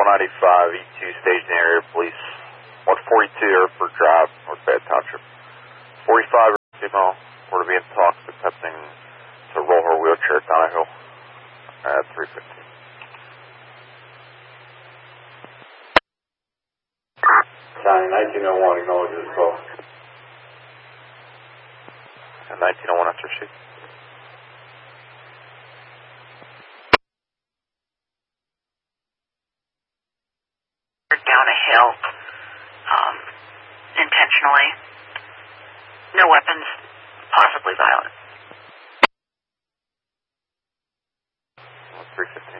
495, E2 staging area, police. 142 Airport Drive, North Bath Township. 45 female, we're being talked attempting to roll her wheelchair down a hill at 315. County 1901, acknowledge this call. And 1901 after sheet. Down a hill, intentionally. No weapons, possibly violent. 315.